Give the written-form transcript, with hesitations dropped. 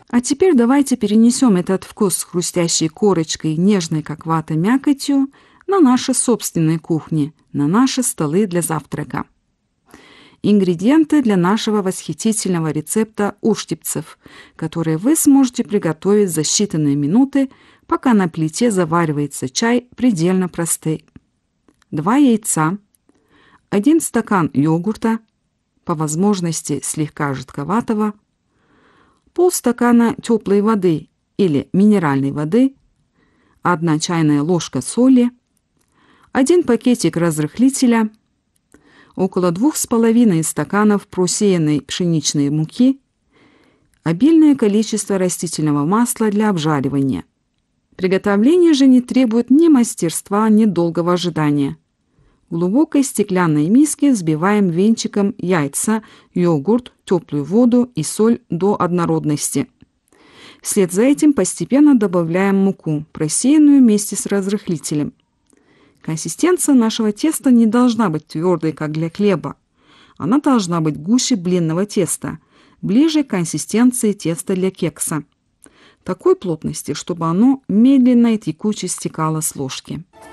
А теперь давайте перенесем этот вкус с хрустящей корочкой, нежной как вата мякотью, на наши собственные кухни, на наши столы для завтрака. Ингредиенты для нашего восхитительного рецепта уштипцев, которые вы сможете приготовить за считанные минуты, пока на плите заваривается чай, предельно простый. 2 яйца, 1 стакан йогурта, по возможности слегка жидковатого, полстакана теплой воды или минеральной воды, 1 чайная ложка соли, 1 пакетик разрыхлителя, около 2,5 стаканов просеянной пшеничной муки, обильное количество растительного масла для обжаривания. Приготовление же не требует ни мастерства, ни долгого ожидания. В глубокой стеклянной миске взбиваем венчиком яйца, йогурт, теплую воду и соль до однородности. Вслед за этим постепенно добавляем муку, просеянную вместе с разрыхлителем. Консистенция нашего теста не должна быть твердой, как для хлеба. Она должна быть гуще блинного теста, ближе к консистенции теста для кекса. Такой плотности, чтобы оно медленно и текуче стекало с ложки.